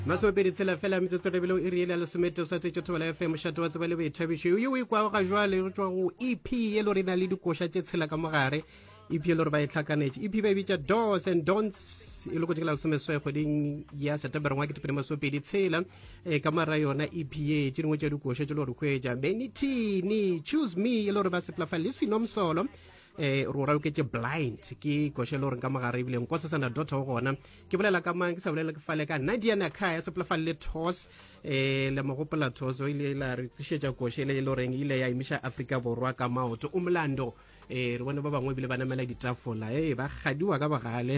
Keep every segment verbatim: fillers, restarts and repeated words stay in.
masopedi tsela fela metsotso rebelo e riele le somete o sa tsetse thola F M shato wa tseba le boithabišo yo e kwa ga jwale go tswa go E P e lo rena le dikoša tše tshela ka mogare E P e lo re ba e tlhakanetše E P ba e bitša Do's and Don'ts e lo go tšela someswe kgweding ya September ngwa ke tepedi masopedi tshela e ka mara yona E P e tše dingwe tša dikoša tše lo re khwetša Benitini Choose Me e lo re ba seplafa le sinomsolo eh ro ra ke blind ke koshelo re ka magare bile nko sa sana dot go gona ke bolela ka mang ke sa bolela ke fale ka Nadia Nakhaya se plafa le Tos eh le mogopola Tos o ile la re tšhetša koshele le reng ile ya imisha Africa borwa ka maoto umlando eh re bona ba bangwe bile bana mela ditafola eh ba gadiwa ka bagale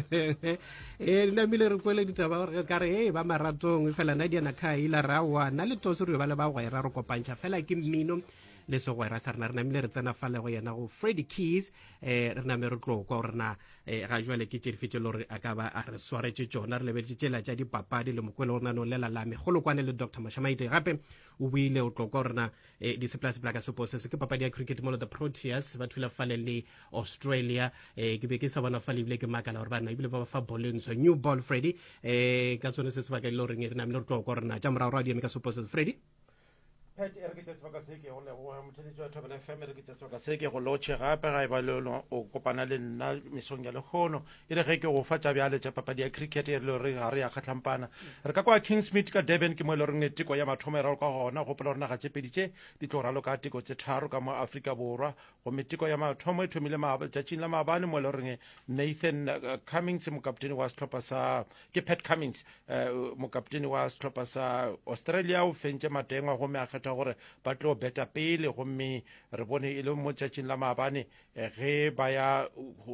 eh nna bile re kwele ditaba ka re eh ba maratong fela Nadia Nakhaya ila rawa na le Tos re ba le ba go era re kopantša fela ke mmino le so go era sa rena rena mile re tsena fale go yena go Freddie Keys eh rena me re tlo go rena eh ga jwale ke tšedi fete lore a ka ba a re swaretse tsona re lebetse tšela tša dipapadi le mokwelo rena no lela la me golo kwane le Doctor Mashamaite gape o buile o tlo go rena eh di seplas black suppose se ke papadi ya cricket mo the Proteas ba thula fale le Australia eh ke be ke sa bona fale bile ke makala gore bana ibile ba ba fa bowling so new ball Freddie eh ka tsone se se ba ke lore rena me re tlo go rena tša mora ra di me ka suppose Freddie Pet ergite sebaka se ke go le go motšheledi wa Thobela F M ergite sebaka se ke go lotše gape ga e ba le o kopana le nna mesong ya lekgono e le ge ke go fa tša bjale tša papadi ya cricket e le re ga re ya kgatlampana re ka kwa Kingsmead ka Durban ke mo le reng teko ya mathomo e ra ka gona go pela rena ga tšepedi tše di tlo ralo ka teko tše tharo ka mo Afrika borwa go meteko ya mathomo e thomile tšatšing la maabane mo le reng Nathan Cummings mokaptene wa sehlopha sa ke Pat Cummings mokaptene wa sehlopha sa Australia o fentše matengwa go me a kgetha gore ba tlo beta pele gomme re bone e le mo tšatšing la maabane ge ba ya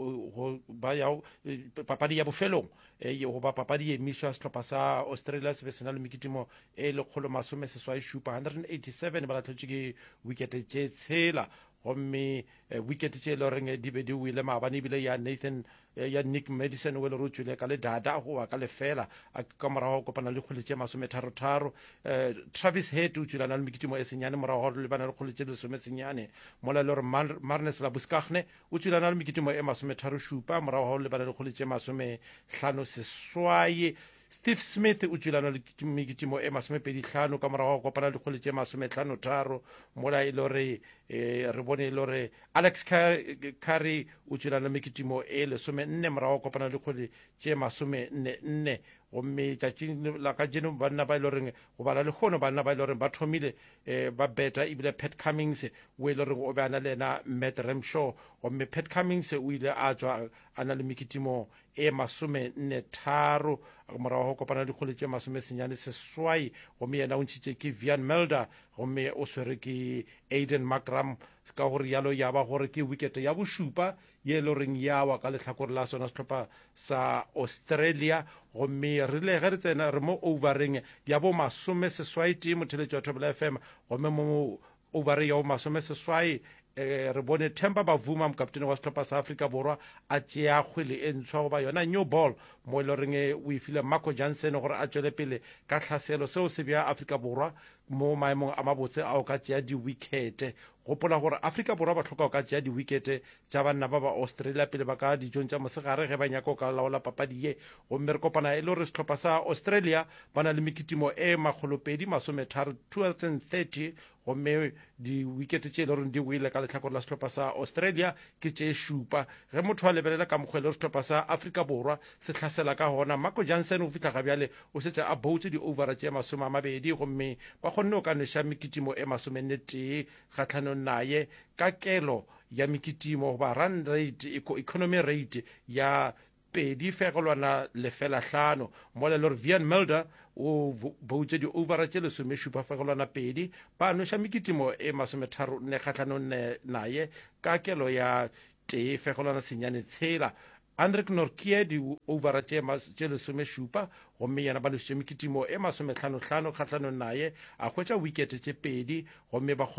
ba ya papadi ya bofelong e go ba papadi e misha sehlopha sa Australia se be sena le mekitimo e lekgolo masome seswai šupa one hundred eighty-seven ba latlhetše ke wicket tše tshela gomme wicket tše le reng di be di wile maabane ebile ya Nathan ya Nick Madison o le rutswile ka le dada go wa ka lefela a ka morago kopana le kgole tše masome tharo tharo Travis Head o tšwelana le mekitimo e senyane morago le bana le kgole tše lesome senyane mola le gore Marnus Labuschagne o tšwelana le mekitimo e masome tharo šupa morago le bana le kgole tše masome hlano seswai Steve Smith o tšwelana le mekitimo e masomepedi hlano ka morago go kopana le kgole tše masome hlano tharo mola e le gore re bone e le gore Alex Curry o tšwelana le mekitimo e lesome nne morago go kopana le kgole tše masome nne nne gomme tšatšing la ka jeno banna ba e le goreng go bala le kgono banna ba e le goreng ba thomile ba beta ebile Pat Cummings o e le goreng o be a na le ena Matt Ramshaw gomme Pat Cummings o ile a tswa a na le mekitimo e masome nne tharo morago go kopana le dikgole tše masome senyane seswai gomme yena o ntšhitše ke Vian Melder gomme o swere ke Aiden Markram ka gore yalo ya ba gore ke wicket ya bošupa ye le reng ya wa ka lehlakore la sona sehlopha sa Australia gomme re le ge re tsena re mo overeng ya bo masome seswai tee motheletši wa Thobela F M gomme mo over ya bo masome seswai re bone Themba Bavuma mokaptene wa sehlopha sa Afrika borwa a tšea kgwele e ntshwa goba yona new ball mo e le reng o ifile Marco Jansen gore a tšwele pele ka tlhaselo seo se bja Afrika borwa mo maemong a mabotse ao ka tšea di-wicket gopola gore Afrika borwa ba tlhoka o ka tšea di-wicket tša banna ba ba Australia pele ba ka dijong tša mosegare ge ba nyaka o ka laola papadi ye gomme re kopana e le gore sehlopha sa Australia ba na le mekitimo e makgolopedi masometharo two hundred and thirty gomme di-wicket tše e le gore di wile ka lehlakore la sehlopha sa Australia ke tše šupa ge motho a lebelela ka mokgwa le sehlopha sa Afrika borwa se hlasela ka gona Marco Jansen o fitla gabjale o setse a boutse di-overa tše masome a mabedi gomme ba kgonne o ka neša mekitimo e masome nne tee kgatlhanong naye ka kelo ya mekitimo goba run rate economy rate ya pedi fegelwana lefela hlano mola le gore Vian Melder o boutse di-overa tše lesome šupa fegelwana pedi ba noša mekitimo e masome tharo nne kgatlhanong naye ka kelo ya tee fegelwana senyane tshela Andrik Nortje di overa tše lesome šupa gomme yena ba nošitše mekitimo e masome hlano hlano kgatlhanong naye a hwetša wicket tše pedi gomme ba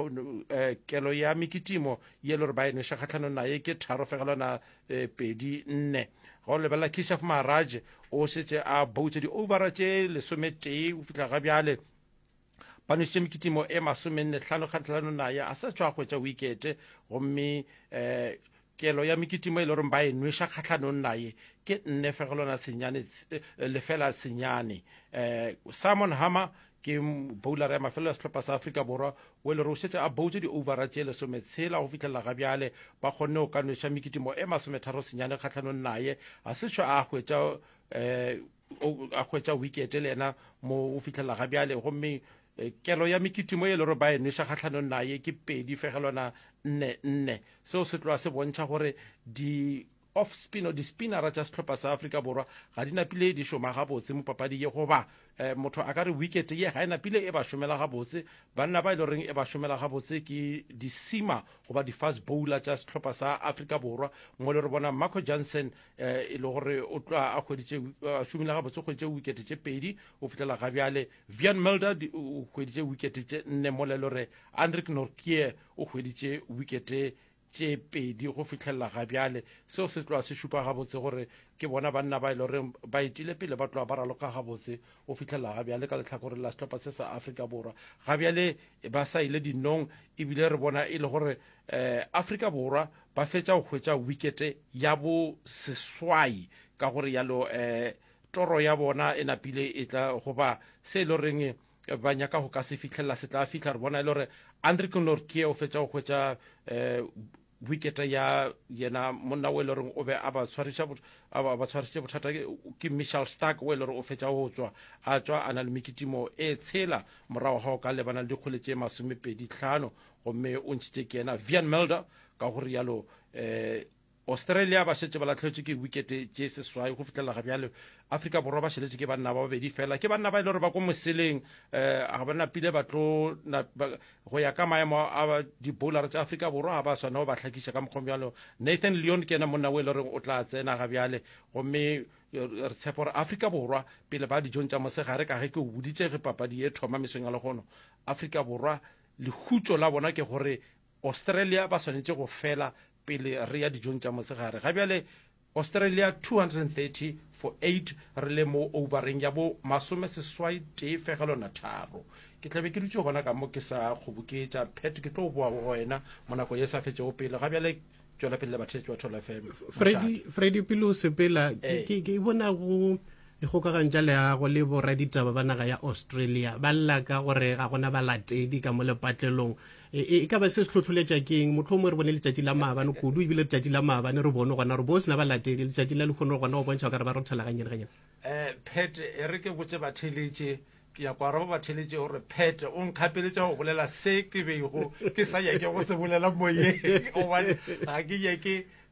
kelo ya mekitimo ye le gore ba e noša kgatlhanong naye ke tharo fegelwana pedi nne go lebelela Kishaf Maharaj o setse a boutse di-overa tše lesome tee o fitlha ga bjale ba nošitše mekitimo e masome nne hlano kgatlhanong naye a sa tšwa hwetša wicket gomme kelo ya mekitimo e le gore ba e nwesha kgatlhanong naye ke nne fegelona senyane lefela senyane um Simon Hammer ke bowler ya mafelo ya setlhopha sa Afrika Borwa o le re o setse a boutse di-overa tse lesome tshela go fitlhelela ga bjale ba kgonne go ka nwesha mekitimo e masometharo senyane kgatlhanong naye a setšho a hwetša um a hwetša wicket le ena mo o fitlhelela ga bjale gomme kelo ya mekitimo e le gore ba e nwesha kgatlhanong naye ke pedi fegelwana nne nne seo se tloa se bontšha gore di off spin o di-spinnera tša setlhopha sa Afrika Borwa ga di napile di šoma gabotse mo papadi ye goba um motho a ka re wicket ye ga e napile e ba šomela gabotse banna ba e le goreng e ba šomela gabotse ke di-sima goba di-fast bowler tša setlhopha sa Afrika Borwa mo le re bona Marco Jansen um e le gore o tloa a šomile gabotse o hweditše wicket tše pedi o fitlhela ga bjale Vian Mulder o hweditše wicket tše nne mo le le gore Andrick Nortje o hweditše wicket tše pedi go fitlhelela ga bjale seo se tloa se šupa gabotse gore ke bona banna ba e le gore ba etile pele ba tloa ba raloka gabotse go fitlhelela ga bjale ka letlhakore la setlhopha se sa Afrika Borwa ga bjale ba sa ile dinong ebile re bona e le gore um Afrika Borwa ba fetša go hwetša wicket ya bo seswai ka gore yalo um toro ya bona e napile e tla goba se e le goreng ba nyaka go ka se fitlhelela se tla fitlha re bona e le gore Andrick Nortje o fetša go hwetša um wicket ya yena monna o e le goreng o be a ba tshwarišitše bothata ke Mitchell Stark o e le gore o fetša go tswa a tswa a na le mekitimo e tshela morago ga o ka lebana le dikgole tše masomepedi tlhano gomme o ntšhitše ke yena Vian Mulder ka gore yalo um Australia ba šetše ba latlhetswe ke wicket tše seswai go fitlhelela ga bjale Afrika Borwa ba šeletše ke banna ba babedi fela ke banna ba e le gore ba ko moseleng um ga ba napile ba tlo go ya ka maemo a di-bowler tša Afrika Borwa ga ba swana go ba tlhakiša ka mokgwa bjalo Nathan Lyon ke ena monna o e le goreng o tla tsena ga bjale gomme re tshepa gore Afrika Borwa pele ba dijong tša mosegare ka ge ke o boditše ge papadi e thoma mesong ya legono Afrika Borwa lehutšo la bona ke gore Australia ba swanetše go fela pele re ya dijong tša mosegare ga bjale Australia two hundred thirty for eight re le mo overeng ya bo masome seswai tee fegelona tharo ke tlabe ke dutse gona ka mo ke sa kgoboketša pet ke tlo boa go wena mo nako ye sa fetšego pele ga bjale tšwela pele le batšhetši ba thola fm Freddy pele o sepela ke bona go dikgokagantša tša leago le boraditaba ba naga ya Australia ba lla ka gore ga gona balatedi ka mo lepatlelong e ka ba se se tlhotlholetša keng motlho mo re bone letšatši la maabane kudu ebile letšatši la maabane re bone gona re bo se na balatedi letšatši la lekgone re gona go bontšha kare ba re thalaganyeganyana um pet e re ke botse batheletše ke ya kwa re bo batheletše gore pet o nkgapeletša go bolela se ke bego ke sa yake go se bolela moyeng gobane ga ke yake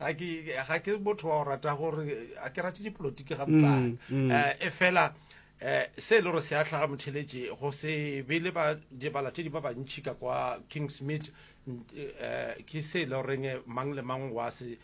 ga ke motho wa go rata gore a ke rate dipolotiki ga botsana um e fela um se e le gore se a tlhaga motheletše go se be le balatedi ba bantšhi ka kwa Kingsmead um ke se e le goreng mang le mang wa se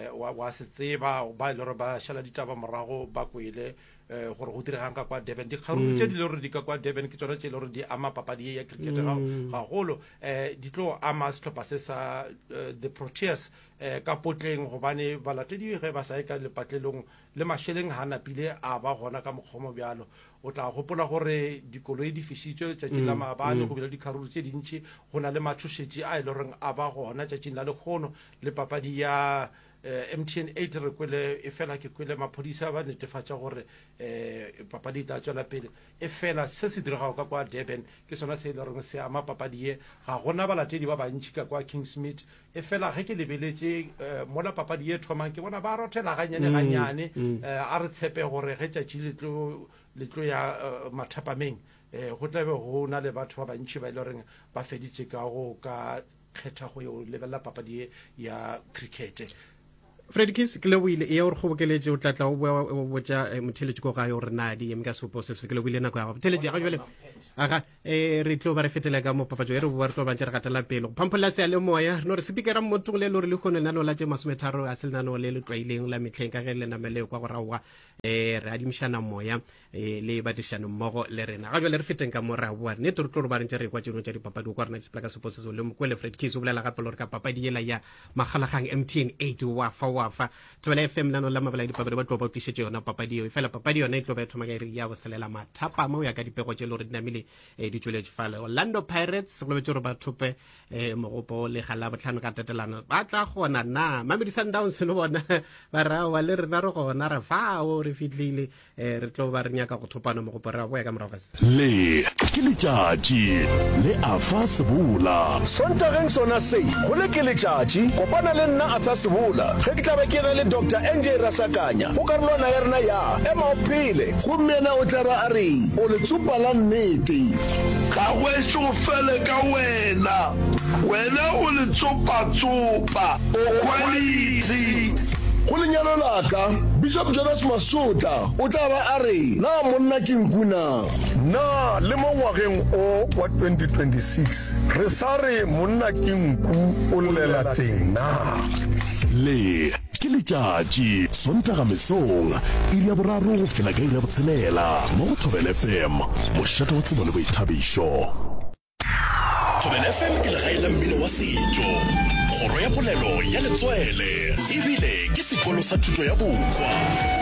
tseba ba e le gore ba šala ditaba morago ba kwele gore go diregang ka kwa Durban dikgaruru tše di le gore di ka kwa Durban ke tsona tše e le gore di ama papadi ya cricket gagolo um di tlo ama setlhopha se sa the Proteas um ka potleng gobane balatedi ge ba sa ye ka lepatlelong le mašeleng ga napile a ba gona ka mokgomo bjalo o tla gopola gore dikoloi di fišitšwe tšatšing la maabane go bila dikgaruru tše dintšhi go na le matšhošetši a e le goreng a ba gona tšatšing la lekgono le papadi ya M T N eight re kwele e fela ke kwele maphodisa ba netefatša gore um papadi e tla tšwela pele e fela se se diregago ka kwa Durban ke sona se e le goreng se ama papadi ye ga gona balatedi ba bantšhi ka kwa Kingsmead e fela ge ke lebeletše mola papadi ye thomang ke bona ba rothela ganyane ganyane a re tshepe gore ge tšatši le tlo ya mathapameng go tlabe go na le batho ba bantšhi ba e le goreng ba feditše ka go ka kgetha go yo lebelela papadi ya cricket Fred Kiss ke leboile e ya gore kgobokeletše o tlatla o botša motheletši ko gae gore na di eme ka sepo se se ke leboile nako ya gago motheletši ga jale aga um re tlo ba re fetela ka mo papatso e re boa re tlo bantse re gatela pele go phamphola se a le moya no re sepikera mmotong le le gore le kgone lenaneo la tše masometharo a se lenaneo le le tlwaileng la metlheng ka ge le namele kwa go raoga um re adimišana moya eh, le badišano mmogo le rena ga jwa le re feteng ka mora bua nnete re tlo re ba rentse re kwa tšeno tša dipapadi o kwa rena tsepela ka seposeso le mokwele Fred Keys o bolela gape le gore ka papadi ela ya magalagang M T N eight wa fa wa fa Thobela F M lano la mabala dipapadi ba tlo ba tlišetše yona papadi eo fela papadi yona e tlo ba thoma ka iri ya go selela mathapa mo ya ka dipego tše le gore dinamile eh, di tšweletše fale Orlando Pirates go lebetse gore ba thope eh, mogopo le gala botlhano ka tetelano ba tla gona na Mamelodi Sundowns le bona ba ra wa le rena re gona re fa o re fitlhile eh, re tlo ba re nyaka go thopana mogopo re a boya ka morago le ke letšatši le afa sebula sontageng sona se go le ke letšatši kopana le nna afa sebula ge ke tla ba ke le Doctor N J Rasakanya go karolwana ya rena ya ema o phele gommena o tla ra a re o le tsupa la nnete ka wetso go fele ka wena wena o le tsopa-tsopa o quality go lenyalo laka Bishop Jonas Masota o tla ba a re na monna ke nkuna na le mo ngwageng o wa twenty twenty-six re sa re monna ke nku o lela teng na le ke letšatši sontaga mesong iri ya boraro go fela ka iri ya botshelela mo go Thobela F M mošate wa tsebo le boithabišo. Thobela F M ke legaela mmino wa setšo kgoro ya polelo ya letswele ebile ke sekolo sa thuto ya bokgwa.